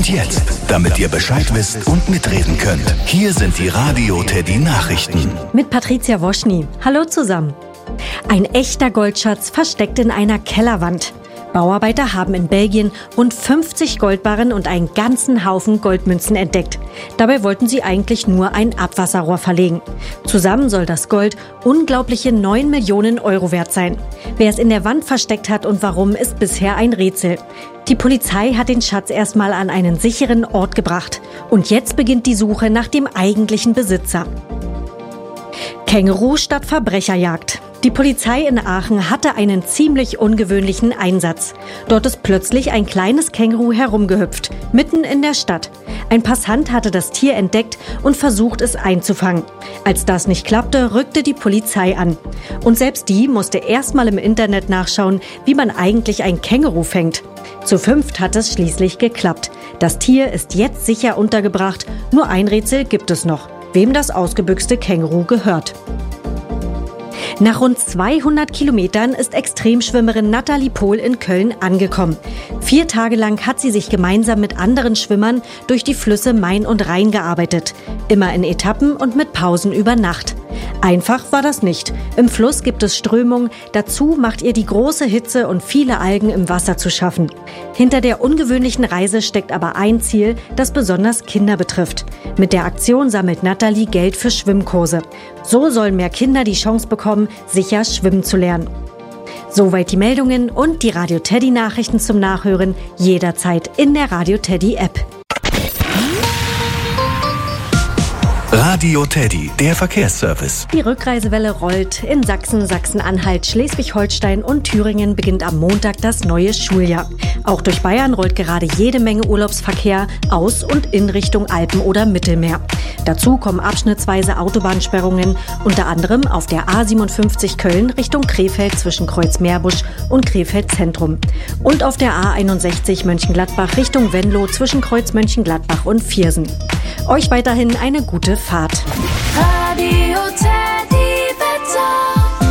Und jetzt, damit ihr Bescheid wisst und mitreden könnt, hier sind die Radio Teddy Nachrichten. Mit Patricia Woschny. Hallo zusammen. Ein echter Goldschatz versteckt in einer Kellerwand. Bauarbeiter haben in Belgien rund 50 Goldbarren und einen ganzen Haufen Goldmünzen entdeckt. Dabei wollten sie eigentlich nur ein Abwasserrohr verlegen. Zusammen soll das Gold unglaubliche 9 Millionen Euro wert sein. Wer es in der Wand versteckt hat und warum, ist bisher ein Rätsel. Die Polizei hat den Schatz erstmal an einen sicheren Ort gebracht. Und jetzt beginnt die Suche nach dem eigentlichen Besitzer. Känguru statt Verbrecherjagd. Die Polizei in Aachen hatte einen ziemlich ungewöhnlichen Einsatz. Dort ist plötzlich ein kleines Känguru herumgehüpft, mitten in der Stadt. Ein Passant hatte das Tier entdeckt und versucht, es einzufangen. Als das nicht klappte, rückte die Polizei an. Und selbst die musste erstmal im Internet nachschauen, wie man eigentlich ein Känguru fängt. Zu 5 hat es schließlich geklappt. Das Tier ist jetzt sicher untergebracht. Nur ein Rätsel gibt es noch: wem das ausgebüxte Känguru gehört. Nach rund 200 Kilometern ist Extremschwimmerin Nathalie Pohl in Köln angekommen. 4 Tage lang hat sie sich gemeinsam mit anderen Schwimmern durch die Flüsse Main und Rhein gearbeitet. Immer in Etappen und mit Pausen über Nacht. Einfach war das nicht. Im Fluss gibt es Strömung. Dazu macht ihr die große Hitze und viele Algen im Wasser zu schaffen. Hinter der ungewöhnlichen Reise steckt aber ein Ziel, das besonders Kinder betrifft. Mit der Aktion sammelt Nathalie Geld für Schwimmkurse. So sollen mehr Kinder die Chance bekommen, sicher schwimmen zu lernen. Soweit die Meldungen und die Radio Teddy Nachrichten zum Nachhören jederzeit in der Radio Teddy App. Radio Teddy, der Verkehrsservice. Die Rückreisewelle rollt. In Sachsen, Sachsen-Anhalt, Schleswig-Holstein und Thüringen beginnt am Montag das neue Schuljahr. Auch durch Bayern rollt gerade jede Menge Urlaubsverkehr aus und in Richtung Alpen oder Mittelmeer. Dazu kommen abschnittsweise Autobahnsperrungen, unter anderem auf der A57 Köln Richtung Krefeld zwischen Kreuzmeerbusch und Krefeld Zentrum. Und auf der A61 Mönchengladbach Richtung Venlo zwischen Kreuz Mönchengladbach und Viersen. Euch weiterhin eine gute Fahrt. Radio Teddy Wetter.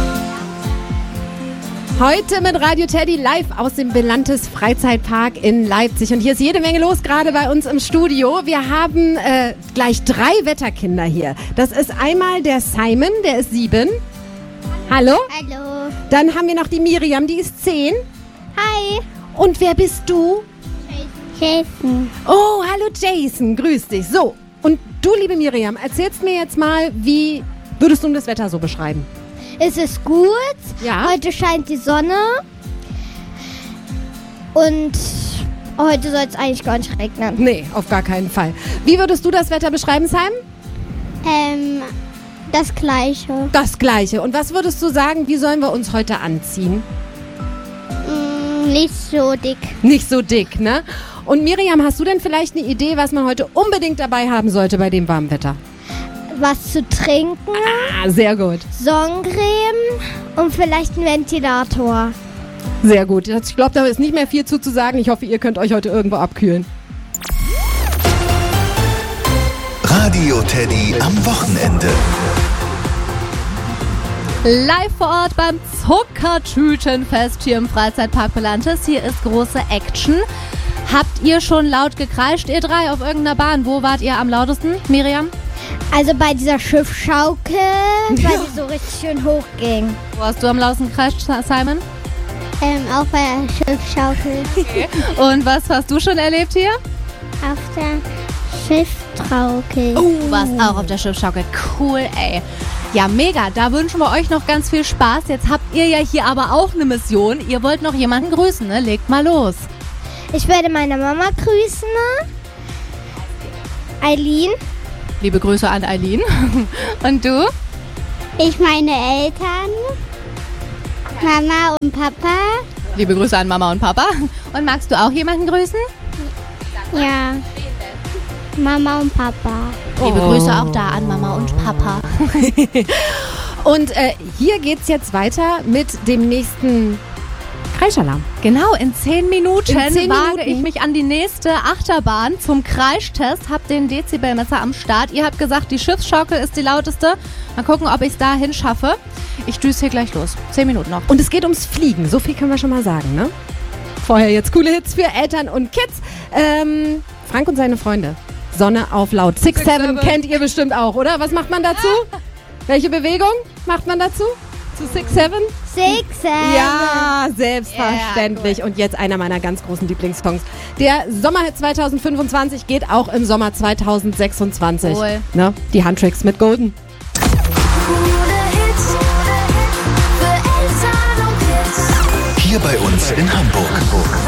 Heute mit Radio Teddy live aus dem Belantes Freizeitpark in Leipzig. Und hier ist jede Menge los, gerade bei uns im Studio. Wir haben gleich 3 Wetterkinder hier. Das ist einmal der Simon, der ist 7. Hallo? Hallo. Dann haben wir noch die Miriam, die ist 10. Hi. Und wer bist du? Jason. Oh, hallo Jason, grüß dich. So, und du, liebe Miriam, erzählst mir jetzt mal, wie würdest du das Wetter so beschreiben? Es ist gut. Ja. Heute scheint die Sonne. Und heute soll es eigentlich gar nicht regnen. Nee, auf gar keinen Fall. Wie würdest du das Wetter beschreiben, Simon? Das Gleiche. Das Gleiche. Und was würdest du sagen, wie sollen wir uns heute anziehen? Nicht so dick. Nicht so dick, ne? Und Miriam, hast du denn vielleicht eine Idee, was man heute unbedingt dabei haben sollte bei dem warmen Wetter? Was zu trinken, Ah, sehr gut. Sonnencreme und vielleicht ein Ventilator. Sehr gut. Ich glaube, da ist nicht mehr viel zu sagen. Ich hoffe, ihr könnt euch heute irgendwo abkühlen. Radio Teddy am Wochenende. Live vor Ort beim Zuckertütenfest hier im Freizeitpark Belantes. Hier ist große Action. Habt ihr schon laut gekreischt, ihr 3, auf irgendeiner Bahn? Wo wart ihr am lautesten, Miriam? Also bei dieser Schiffschaukel, weil die so richtig schön hoch ging. Wo hast du am lautesten gekreischt, Simon? Auch bei der Schiffschaukel. Okay. Und was hast du schon erlebt hier? Auf der Schiffstraukel. Du warst auch auf der Schiffschaukel. Cool, ey. Ja, mega. Da wünschen wir euch noch ganz viel Spaß. Jetzt habt ihr ja hier aber auch eine Mission. Ihr wollt noch jemanden grüßen, ne? Legt mal los. Ich werde meine Mama grüßen. Eileen. Liebe Grüße an Eileen. Und du? Ich meine Eltern. Mama und Papa. Liebe Grüße an Mama und Papa. Und magst du auch jemanden grüßen? Ja. Mama und Papa. Liebe Grüße auch da an Mama und Papa. Und hier geht's jetzt weiter mit dem nächsten Kreischalarm. Genau, in 10 Minuten In 10 wage Minuten. ich mich an die nächste Achterbahn zum Kreischtest. Hab den Dezibelmesser am Start. Ihr habt gesagt, die Schiffsschaukel ist die lauteste. Mal gucken, ob ich es dahin schaffe. Ich düse hier gleich los. 10 Minuten noch. Und es geht ums Fliegen, so viel können wir schon mal sagen, ne? Vorher jetzt coole Hits für Eltern und Kids. Frank und seine Freunde. Sonne auf laut. 6-7 kennt ihr bestimmt auch, oder? Was macht man dazu? Welche Bewegung macht man dazu? Zu 6-7? 6, 7. Ja, selbstverständlich. Und jetzt einer meiner ganz großen Lieblingssongs. Der Sommerhit 2025 geht auch im Sommer 2026. Cool. Ne? Die Handtricks mit Golden. Hier bei uns in Hamburg.